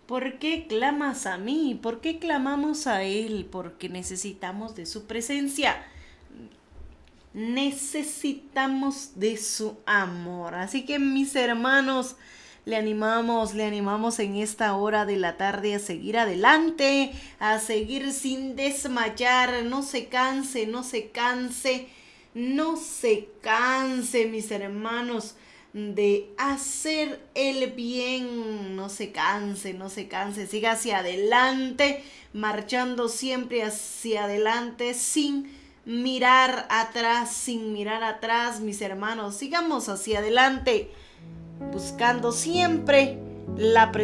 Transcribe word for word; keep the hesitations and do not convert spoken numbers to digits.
¿Por qué clamas a mí? ¿Por qué clamamos a Él? Porque necesitamos de su presencia. Necesitamos de su amor. Así que mis hermanos, le animamos, le animamos en esta hora de la tarde a seguir adelante, a seguir sin desmayar. No se canse, no se canse, no se canse, mis hermanos, de hacer el bien. No se canse, no se canse. Siga hacia adelante, marchando siempre hacia adelante sin mirar atrás, sin mirar atrás, mis hermanos. Sigamos hacia adelante, buscando siempre la presencia